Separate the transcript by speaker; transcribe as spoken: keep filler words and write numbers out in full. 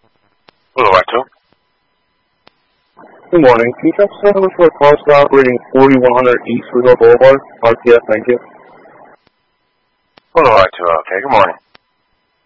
Speaker 1: Hello, I two.
Speaker 2: Good morning. Can you transfer over to a call stop operating forty-one hundred East Rizal Boulevard, R T S? Thank you.
Speaker 1: Hello, I two. Okay, good morning.